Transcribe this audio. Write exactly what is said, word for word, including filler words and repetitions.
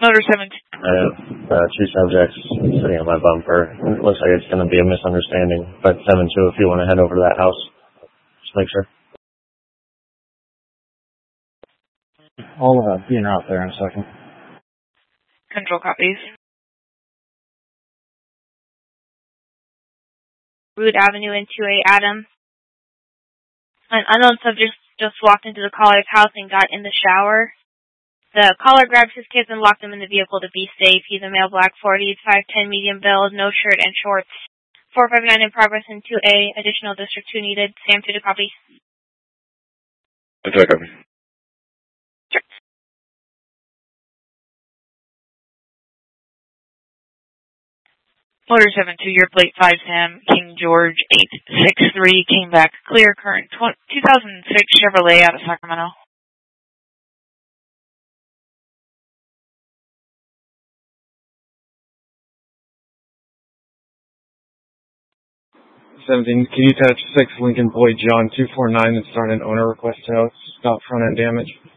Motor seventeen. I have uh, two subjects sitting on my bumper. It looks like it's going to be a misunderstanding. But seven two, if you want to head over to that house, just make sure. I'll uh, be in out there in a second. Control copies. Root Avenue in two A Adam. An unknown subject just walked into the caller's house and got in the shower. The caller grabbed his kids and locked them in the vehicle to be safe. He's a male, black, forties, five ten, medium build, no shirt and shorts. four five nine in progress in two A. Additional District two needed. Sam two to copy. That's copy. Sure. Motor seven two, your plate five Sam, King George eight six three, came back clear, current two thousand six Chevrolet out of Sacramento. seventeen, can you attach six Lincoln Boyd John two four nine and start an owner request to stop front end damage?